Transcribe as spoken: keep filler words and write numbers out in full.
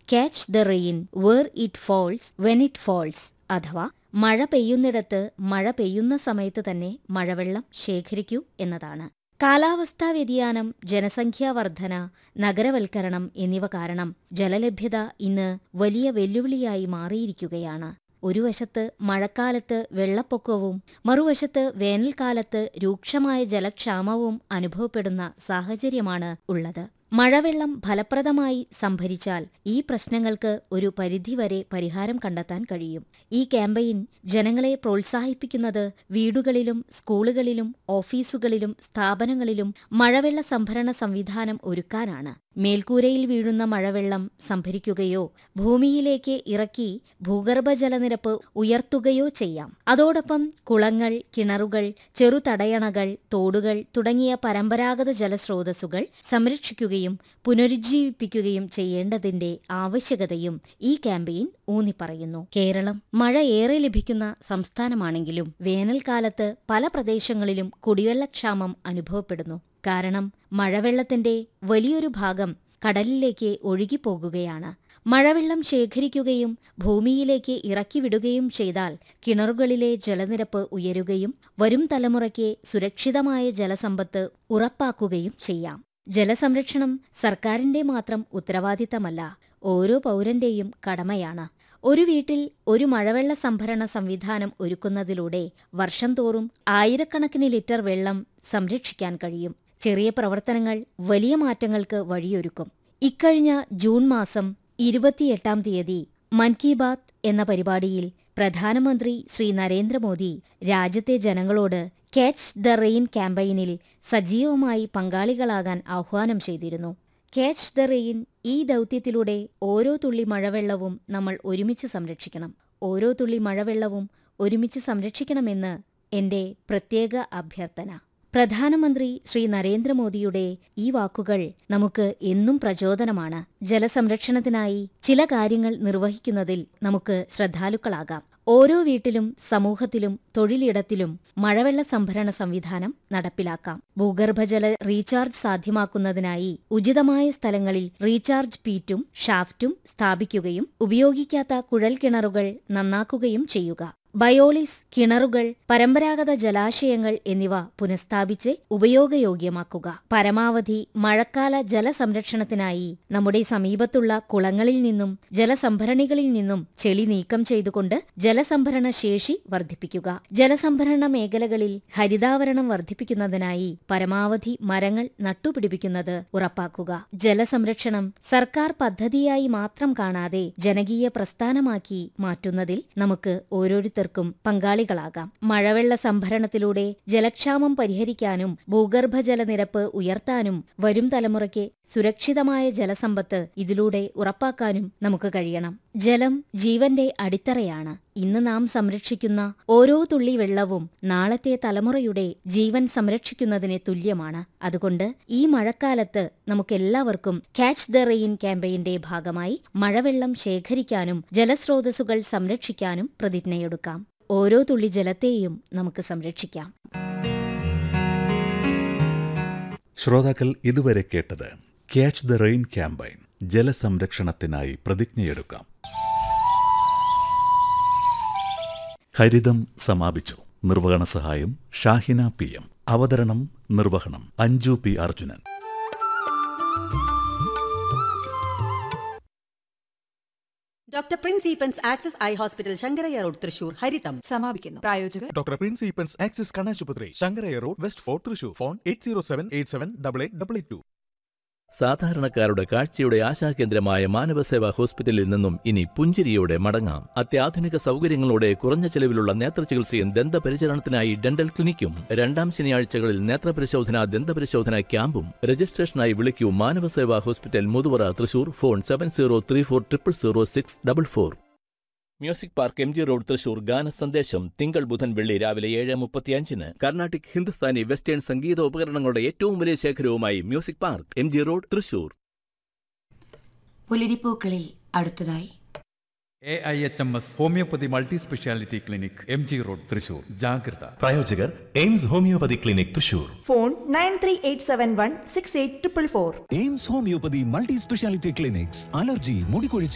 Catch the rain where it false when it false അഥവാ മഴ പെയ്യുന്നിടത്ത് മഴ പെയ്യുന്ന സമയത്ത് തന്നെ മഴവെള്ളം ശേഖരിക്കൂ എന്നതാണ്. കാലാവസ്ഥാ വ്യതിയാനം, ജനസംഖ്യാവർധന, നഗരവൽക്കരണം എന്നിവ കാരണം ജലലഭ്യത ഇന്ന് വലിയ വെല്ലുവിളിയായി മാറിയിരിക്കുകയാണ്. ഒരു വശത്ത് മഴക്കാലത്ത് വെള്ളപ്പൊക്കവും മറുവശത്ത് വേനൽക്കാലത്ത് രൂക്ഷമായ ജലക്ഷാമവും അനുഭവപ്പെടുന്ന സാഹചര്യമാണ് ഉള്ളത്. മഴവെള്ളം ഫലപ്രദമായി സംഭരിച്ചാൽ ഈ പ്രശ്നങ്ങൾക്ക് ഒരു പരിധിവരെ പരിഹാരം കണ്ടെത്താൻ കഴിയും. ഈ ക്യാമ്പയിൻ ജനങ്ങളെ പ്രോത്സാഹിപ്പിക്കുന്നത് വീടുകളിലും സ്കൂളുകളിലും ഓഫീസുകളിലും സ്ഥാപനങ്ങളിലും മഴവെള്ള സംഭരണ സംവിധാനം ഒരുക്കാനാണ്. മേൽക്കൂരയിൽ വീഴുന്ന മഴവെള്ളം സംഭരിക്കുകയോ ഭൂമിയിലേക്ക് ഇറക്കി ഭൂഗർഭജലനിരപ്പ് ഉയർത്തുകയോ ചെയ്യാം. അതോടൊപ്പം കുളങ്ങൾ, കിണറുകൾ, ചെറുതടയണകൾ, തോടുകൾ തുടങ്ങിയ പരമ്പരാഗത ജലസ്രോതസ്സുകൾ സംരക്ഷിക്കുകയും പുനരുജ്ജീവിപ്പിക്കുകയും ചെയ്യേണ്ടതിന്റെ ആവശ്യകതയും ഈ ക്യാമ്പയിൻ ഊന്നിപ്പറയുന്നു. കേരളം മഴ ഏറെ ലഭിക്കുന്ന സംസ്ഥാനമാണെങ്കിലും വേനൽക്കാലത്ത് പല പ്രദേശങ്ങളിലും കുടിവെള്ളക്ഷാമം അനുഭവപ്പെടുന്നു. കാരണം മഴവെള്ളത്തിന്റെ വലിയൊരു ഭാഗം കടലിലേക്ക് ഒഴുകിപ്പോകുകയാണ്. മഴവെള്ളം ശേഖരിക്കുകയും ഭൂമിയിലേക്ക് ഇറക്കിവിടുകയും ചെയ്താൽ കിണറുകളിലെ ജലനിരപ്പ് ഉയരുകയും വരും തലമുറയ്ക്ക് സുരക്ഷിതമായ ജലസമ്പത്ത് ഉറപ്പാക്കുകയും ചെയ്യാം. ജലസംരക്ഷണം സർക്കാരിന്റെ മാത്രം ഉത്തരവാദിത്തമല്ല, ഓരോ പൗരന്റെയും കടമയാണ്. ഒരു വീട്ടിൽ ഒരു മഴവെള്ള സംഭരണ സംവിധാനം ഒരുക്കുന്നതിലൂടെ വർഷം തോറും ആയിരക്കണക്കിന് ലിറ്റർ വെള്ളം സംരക്ഷിക്കാൻ കഴിയും. ചെറിയ പ്രവർത്തനങ്ങൾ വലിയ മാറ്റങ്ങൾക്ക് വഴിയൊരുക്കും. ഇക്കഴിഞ്ഞ ജൂൺ മാസം ഇരുപത്തിയെട്ടാം തീയതി മൻ കി ബാത്ത് എന്ന പരിപാടിയിൽ പ്രധാനമന്ത്രി ശ്രീ നരേന്ദ്രമോദി രാജ്യത്തെ ജനങ്ങളോട് ക്യാച്ച് ദ റെയിൻ ക്യാമ്പയിനിൽ സജീവമായി പങ്കാളികളാകാൻ ആഹ്വാനം ചെയ്തിരുന്നു. ക്യാച്ച് ദ റെയിൻ ഈ ദൗത്യത്തിലൂടെ ഓരോ തുള്ളി മഴവെള്ളവും നമ്മൾ ഒരുമിച്ച് സംരക്ഷിക്കണം. ഓരോ തുള്ളി മഴവെള്ളവും ഒരുമിച്ച് സംരക്ഷിക്കണമെന്ന് എന്റെ പ്രത്യേക അഭ്യർത്ഥന. പ്രധാനമന്ത്രി ശ്രീ നരേന്ദ്രമോദിയുടെ ഈ വാക്കുകൾ നമുക്ക് എന്നും പ്രചോദനമാണ്. ജലസംരക്ഷണത്തിനായി ചില കാര്യങ്ങൾ നിർവഹിക്കുന്നതിൽ നമുക്ക് ശ്രദ്ധാലുക്കളാകാം. ഓരോ വീട്ടിലും സമൂഹത്തിലും തൊഴിലിടത്തിലും മഴവെള്ള സംഭരണ സംവിധാനം നടപ്പിലാക്കാം. ഭൂഗർഭജല റീചാർജ് സാധ്യമാക്കുന്നതിനായി ഉചിതമായ സ്ഥലങ്ങളിൽ റീചാർജ് പീറ്റും ഷാഫ്റ്റും സ്ഥാപിക്കുകയും ഉപയോഗിക്കാത്ത കുഴൽക്കിണറുകൾ നന്നാക്കുകയും ചെയ്യുക. ബയോളിസ് കിണറുകൾ, പരമ്പരാഗത ജലാശയങ്ങൾ എന്നിവ പുനഃസ്ഥാപിച്ച് ഉപയോഗയോഗ്യമാക്കുക. പരമാവധി മഴക്കാല ജലസംരക്ഷണത്തിനായി നമ്മുടെ സമീപത്തുള്ള കുളങ്ങളിൽ നിന്നും ജലസംഭരണികളിൽ നിന്നും ചെളി നീക്കം ചെയ്തുകൊണ്ട് ജലസംഭരണ ശേഷി വർദ്ധിപ്പിക്കുക. ജലസംഭരണ മേഖലകളിൽ ഹരിതാവരണം വർദ്ധിപ്പിക്കുന്നതിനായി പരമാവധി മരങ്ങൾ നട്ടുപിടിപ്പിക്കുന്നത് ഉറപ്പാക്കുക. ജലസംരക്ഷണം സർക്കാർ പദ്ധതിയായി മാത്രം കാണാതെ ജനകീയ പ്രസ്ഥാനമാക്കി മാറ്റുന്നതിൽ നമുക്ക് ഓരോരുത്തർക്കും പങ്കാളികളാകാം. മഴവെള്ള സംഭരണത്തിലൂടെ ജലക്ഷാമം പരിഹരിക്കാനും ഭൂഗർഭജലനിരപ്പ് ഉയർത്താനും വരും തലമുറയ്ക്ക് സുരക്ഷിതമായ ജലസമ്പത്ത് ഇതിലൂടെ ഉറപ്പാക്കാനും നമുക്ക് കഴിയണം. ജലം ജീവന്റെ അടിത്തറയാണ്. ഇന്ന് നാം സംരക്ഷിക്കുന്ന ഓരോ തുള്ളി വെള്ളവും നാളത്തെ തലമുറയുടെ ജീവൻ സംരക്ഷിക്കുന്നതിന് തുല്യമാണ്. അതുകൊണ്ട് ഈ മഴക്കാലത്ത് നമുക്കെല്ലാവർക്കും ക്യാച്ച് ദ റെയിൻ ക്യാമ്പയിന്റെ ഭാഗമായി മഴവെള്ളം ശേഖരിക്കാനും ജലസ്രോതസ്സുകൾ സംരക്ഷിക്കാനും പ്രതിജ്ഞയെടുക്കാം. ഓരോ തുള്ളി ജലത്തെയും നമുക്ക് സംരക്ഷിക്കാം. ശ്രോതാക്കൾ ഇതുവരെ കേട്ടത് ക്യാച്ച് ദ റെയിൻ ക്യാമ്പയിൻ, ജലസംരക്ഷണത്തിനായി പ്രതിജ്ഞയെടുക്കാം. ഹരിതം സമാപിച്ചു. നിർവഹണ സഹായം ഷാഹിന പി എം. അവതരണം നിർവഹണം Anju P Arjunan. Doctor Prince Eappen's axis eye hospital Sankaraiah road Thrissur ഹരിതം സമാപിക്കുന്നു. പ്രായോജകർ ഡോക്ടർ പ്രിൻസ് ഈപ്പൻസ് ആക്സിസ് കണ്ണാശുപത്രി Sankaraiah road west fort Thrissur. Phone eight zero seven eight seven double eight double eight to. സാധാരണക്കാരുടെ കാഴ്ചയുടെ ആശാകേന്ദ്രമായ മാനവസേവാ ഹോസ്പിറ്റലിൽ നിന്നും ഇനി പുഞ്ചിരിയോടെ മടങ്ങാം. അത്യാധുനിക സൗകര്യങ്ങളോടെ കുറഞ്ഞ ചെലവിലുള്ള നേത്രചികിത്സയും ദന്തപരിചരണത്തിനായി ഡെന്റൽ ക്ലിനിക്കും. രണ്ടാം ശനിയാഴ്ചകളിൽ നേത്രപരിശോധന, ദന്തപരിശോധന ക്യാമ്പും. രജിസ്ട്രേഷനായി വിളിക്കൂ Manavaseva hospital Muthuvara Thrissur. Phone seven zero three four triple zero six double four. Music park M G road Thrissur. ഗാന സന്ദേശം തിങ്കൾ ബുധൻ വെള്ളി രാവിലെ ഏഴ് മുപ്പത്തിയഞ്ചിന്. കർണാട്ടിക്, ഹിന്ദുസ്ഥാനി, വെസ്റ്റേൺ സംഗീത ഉപകരണങ്ങളുടെ ഏറ്റവും വലിയ ശേഖരവുമായി music park M G road Thrissur. പുലരിപ്പൂക്കളിൽ അടുത്തതായി A I H M S homeopathy multi speciality clinic M G road Thrissur. ജാഗ്രത. പ്രായോജകർ AIIMS homeopathy clinic Thrissur. Phone nine three eight seven one six eight triple four. AIIMS homeopathy multi speciality clinics. Allergy, മുടികൊഴിച്ചിൽ,